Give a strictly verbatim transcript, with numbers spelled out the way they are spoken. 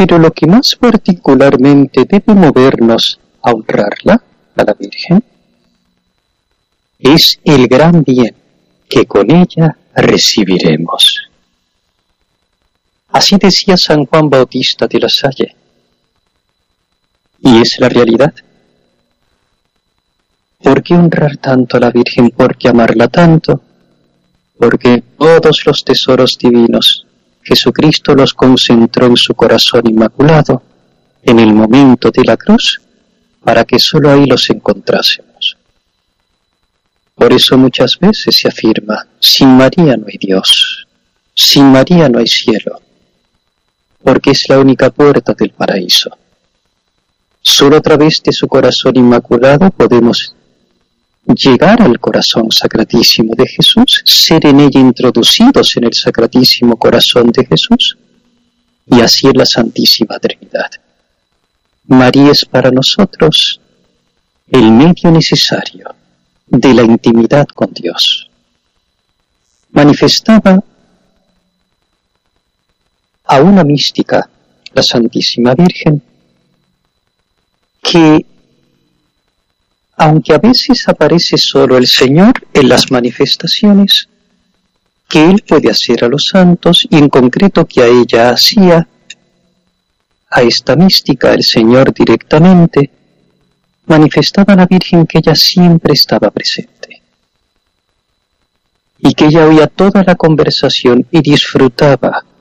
Pero lo que más particularmente debe movernos a honrarla, a la Virgen, es el gran bien que con ella recibiremos. Así decía San Juan Bautista de la Salle. Y es la realidad. ¿Por qué honrar tanto a la Virgen? ¿Por qué amarla tanto? Porque todos los tesoros divinos Jesucristo los concentró en su corazón inmaculado en el momento de la cruz para que solo ahí los encontrásemos. Por eso muchas veces se afirma, sin María no hay Dios, sin María no hay cielo, porque es la única puerta del paraíso. Solo a través de su corazón inmaculado podemos llegar al corazón sacratísimo de Jesús, ser en ella introducidos en el sacratísimo corazón de Jesús, y así en la Santísima Trinidad. María es para nosotros el medio necesario de la intimidad con Dios. Manifestaba a una mística, la Santísima Virgen, que aunque a veces aparece solo el Señor en las manifestaciones, que Él puede hacer a los santos, y en concreto que a ella hacía, a esta mística el Señor directamente, manifestaba a la Virgen que ella siempre estaba presente, y que ella oía toda la conversación y disfrutaba